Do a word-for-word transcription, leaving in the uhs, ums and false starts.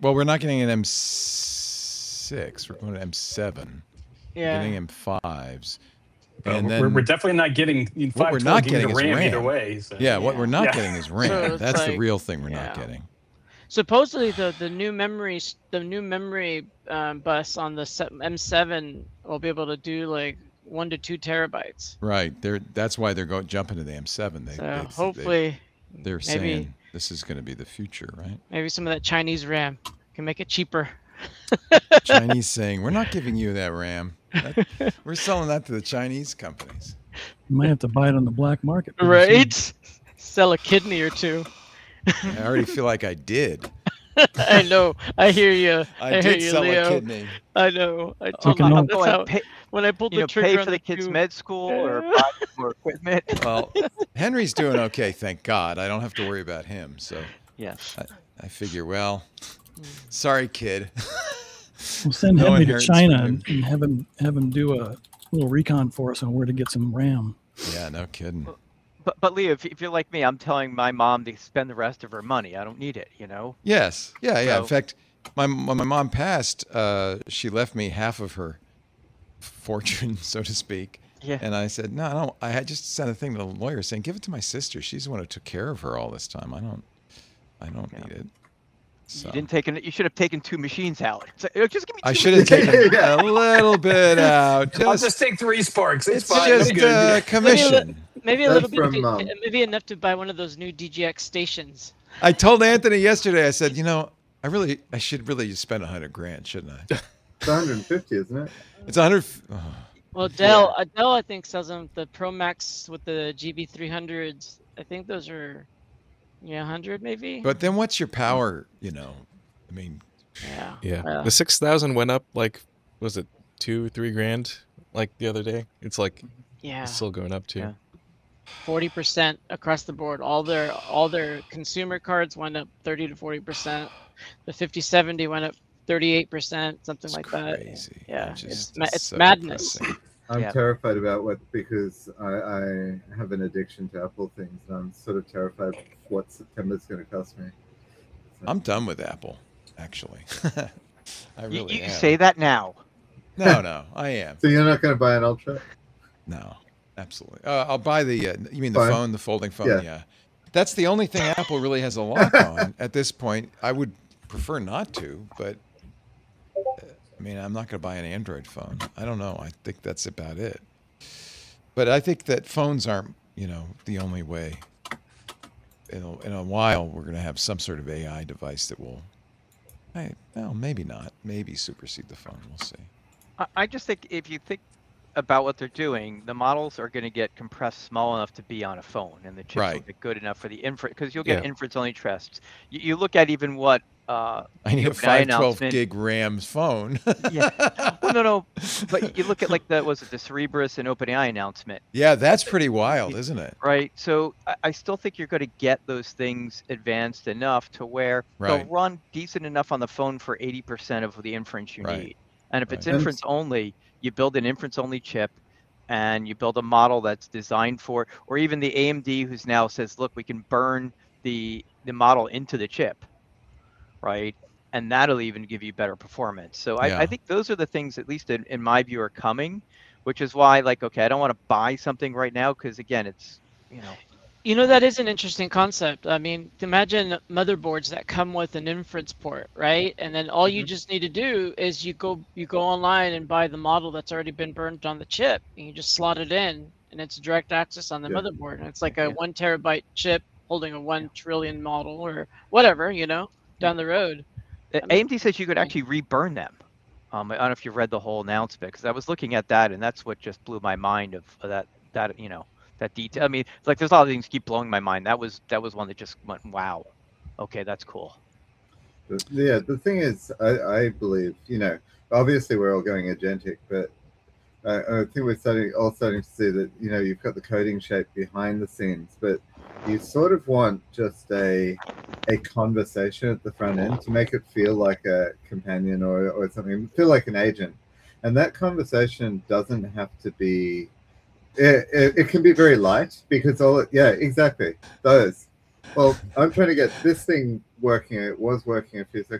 Well, we're not getting an M six. We're going to M seven. Yeah. We're getting M fives. Uh, And we're, then we're definitely not getting what we're five not twelve gigs getting of is RAM, RAM. either way. So. Yeah, what Yeah. we're not Yeah. getting is So RAM. it's That's the like- real thing we're yeah. not getting. Supposedly the the new memory s- the new memory um, bus on the se- M seven will be able to do like one to two terabytes. Right. They're that's why they're going jumping to the M seven. They, So they, hopefully they, they're maybe saying this is going to be the future, right? maybe some of that Chinese RAM can make it cheaper. Chinese saying we're not giving you that RAM. That, we're selling that to the Chinese companies. You might have to buy it on the black market. pretty Right? Sell a kidney or two. I already feel like I did. I know. I hear you. I, I, hear did you, sell Leo. a kidney. I know. I told can you know. that's Going, how, pay, when I pulled you the know, trigger pay on for the kids' tube- med school or Yeah. buy more equipment. Well, Henry's doing okay, thank God. I don't have to worry about him. So Yes. I, I figure, well, sorry, kid. soon. We'll send No Henry to inheritance China from and, and have him have him do a little recon for us on where to get some RAM. Yeah, no kidding. But but Leo, if, if you're like me, I'm telling my mom to spend the rest of her money. I don't need it, you know. Yes. Yeah, yeah. In So- fact, my when my mom passed, uh, she left me half of her fortune, so to speak. Yeah. And I said, no, I don't. I had just sent a thing to the lawyer saying, give it to my sister. She's the one who took care of her all this time. I don't, I don't Yeah. need it. So You didn't take it. You should have taken two machines out. It's like, "Oh, just give me. Two I should have taken Yeah. a little bit out. I'll Just, just take three sparks. It's, it's fine. just I'm good. uh, commission. Maybe a That's little bit, from, um, maybe enough to buy one of those new D G X stations. I told Anthony yesterday. I said, you know, I really, I should really just spend a hundred grand, shouldn't I? It's one hundred fifty, isn't it? It's a hundred. Oh, Well, Dell, uh, Dell, I think sells them the Pro Max with the G B three hundreds. I think those are, yeah, one hundred maybe. but then what's your power? You know, I mean, yeah, Yeah. Well, The six thousand went up like, was it two, three grand like the other day? It's like, yeah, it's still going up too. Yeah. forty percent across the board. All their all their consumer cards went up thirty to forty percent. The fifty seventy went up thirty-eight percent, something it's like that. crazy. Yeah, I'm it's just- ma- it's so madness. depressing. I'm Yeah. terrified about what because I, I have an addiction to Apple things, and I'm sort of terrified of what September's going to cost me. So- I'm done with Apple, actually. I You, really you am. say that now. No, no, I am. So you're not going to buy an Ultra? No, absolutely. Uh, I'll buy the. Uh, you mean the Fine. phone, the folding phone? Yeah. Yeah. That's the only thing Apple really has a lock on at this point. I would prefer not to, but uh, I mean, I'm not going to buy an Android phone. I don't know. I think that's about it. But I think that phones aren't, you know, the only way. In a, in a while, we're going to have some sort of A I device that will. I, well, maybe not. Maybe supersede the phone. We'll see. I, I just think if you think about what they're doing, the models are going to get compressed small enough to be on a phone, and the chips will Right. get good enough for the inference because you'll get Yeah. inference-only tests. You, you look at even what. Uh, I need a OpenAI five twelve announcement- gig RAM phone. Yeah. Well, no, no. But you look at like the was it the Cerebrus and OpenAI announcement, Yeah, that's pretty wild, isn't it? right? So I, I still think you're going to get those things advanced enough to where Right. they'll run decent enough on the phone for eighty percent of the inference you Right. need. And if it's Right. inference only, you build an inference only chip and you build a model that's designed for, or even the A M D who's now says, look, we can burn the the model into the chip, right? And that'll even give you better performance. So I, Yeah. I think those are the things, at least in, in my view, are coming, which is why, like, okay, I don't want to buy something right now because, again, it's, you know, You know, that is an interesting concept. I mean, imagine motherboards that come with an inference port, right? And then all you Mhm. just need to do is you go you go online and buy the model that's already been burnt on the chip, and you just slot it in, and it's direct access on the Yeah. motherboard. And it's like a Yeah. one terabyte chip holding a one trillion model or whatever, you know, down the road. A- I mean- AMD says you could actually reburn them. Um, I don't know if you read the whole announcement because I was looking at that and that's what just blew my mind of, of that that you know that detail. I mean, it's like there's a lot of things keep blowing my mind. That was that was one that just went, wow, okay, that's cool. But, yeah, the thing is, I, I believe, you know, obviously we're all going agentic, but uh, I think we're starting all starting to see that, you know, you've got the coding shape behind the scenes, but you sort of want just a a conversation at the front end to make it feel like a companion or, or something, feel like an agent. And that conversation doesn't have to be, it, it, it can be very light because all, it, yeah, exactly, those. Well, I'm trying to get this thing working. It was working a few seconds